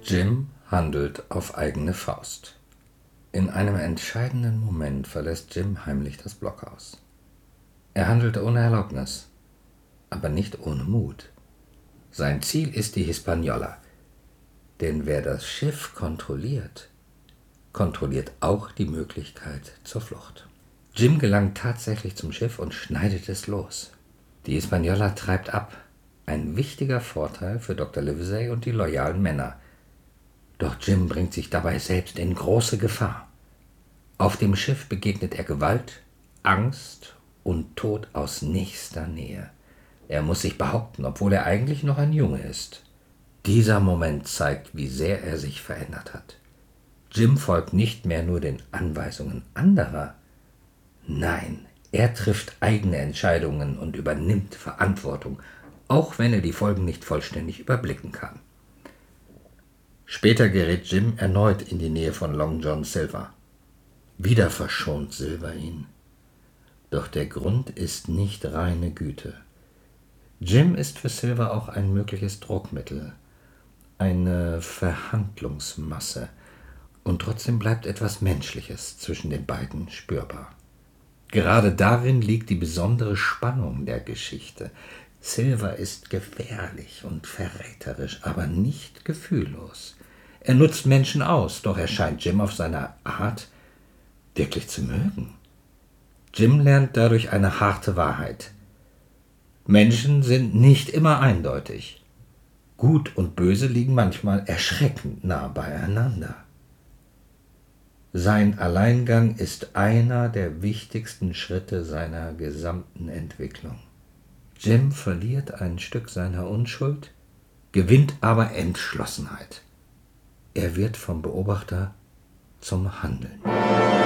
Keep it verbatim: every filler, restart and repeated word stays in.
Jim handelt auf eigene Faust. In einem entscheidenden Moment verlässt Jim heimlich das Blockhaus. Er handelt ohne Erlaubnis, aber nicht ohne Mut. Sein Ziel ist die Hispaniola, denn wer das Schiff kontrolliert, kontrolliert auch die Möglichkeit zur Flucht. Jim gelangt tatsächlich zum Schiff und schneidet es los. Die Hispaniola treibt ab, ein wichtiger Vorteil für Doktor Livesey und die loyalen Männer. Doch Jim bringt sich dabei selbst in große Gefahr. Auf dem Schiff begegnet er Gewalt, Angst und Tod aus nächster Nähe. Er muss sich behaupten, obwohl er eigentlich noch ein Junge ist. Dieser Moment zeigt, wie sehr er sich verändert hat. Jim folgt nicht mehr nur den Anweisungen anderer. Nein, er trifft eigene Entscheidungen und übernimmt Verantwortung, auch wenn er die Folgen nicht vollständig überblicken kann. Später gerät Jim erneut in die Nähe von Long John Silver. Wieder verschont Silver ihn. Doch der Grund ist nicht reine Güte. Jim ist für Silver auch ein mögliches Druckmittel, eine Verhandlungsmasse, und trotzdem bleibt etwas Menschliches zwischen den beiden spürbar. Gerade darin liegt die besondere Spannung der Geschichte. Silver ist gefährlich und verräterisch, aber nicht gefühllos. Er nutzt Menschen aus, doch er scheint Jim auf seine Art wirklich zu mögen. Jim lernt dadurch eine harte Wahrheit. Menschen sind nicht immer eindeutig. Gut und Böse liegen manchmal erschreckend nah beieinander. Sein Alleingang ist einer der wichtigsten Schritte seiner gesamten Entwicklung. Jim verliert ein Stück seiner Unschuld, gewinnt aber Entschlossenheit. Er wird vom Beobachter zum Handeln.